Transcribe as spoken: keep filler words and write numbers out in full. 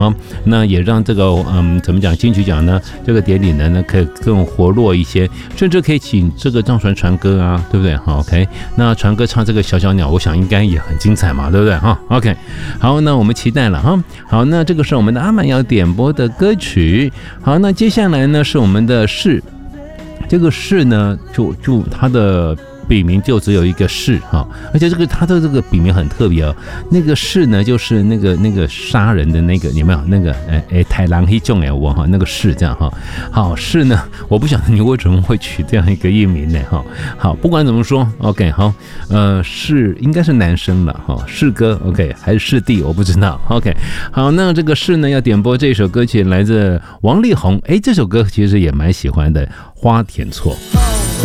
啊，那也让这个嗯，怎么讲金曲奖呢？这个典礼呢，呢可以更活络一些，甚至可以请这个张传传歌啊，对不对？好 ，OK， 那传歌唱这个小小鸟，我想应该也很精彩嘛，对不对？哈 ，OK， 好，那我们期待了哈。好，那这个是我们的阿满要点播的歌曲。好，那接下来呢是我们的是这个是呢，就就它的笔名就只有一个是哈，而且这个他的这个笔名很特别哦。那个是呢，就是那个那个杀人的那个有没有那个哎哎太郎黑重哎我哈那个是这样哈。好是呢，我不晓得你为什么会取这样一个艺名呢哈。好，不管怎么说 ，OK 好，呃是应该是男生了哈，是哥 OK 还是是弟我不知道 OK。好，那这个是呢要点播这首歌曲来自王力宏，哎这首歌其实也蛮喜欢的，花田错。